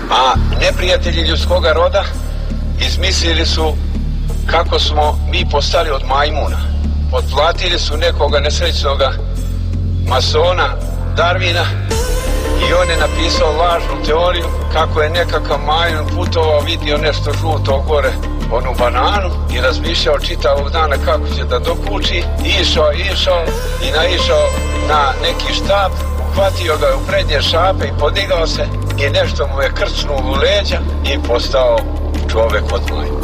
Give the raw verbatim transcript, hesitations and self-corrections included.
A neprijatelji ljudskoga roda izmislili su kako smo mi postali od majmuna. Otplatili su nekoga nesrećnoga masona Darwina i on je napisao lažnu teoriju kako je nekakav majmun putovao, vidio nešto žuto gore, onu bananu, i razmišljao čitavog dana kako će da dokući. Išao, išao i naišao na neki štap, uhvatio ga u prednje šape i podigao se i nešto mu je krcnuo u leđa i postao čovek od majmuna.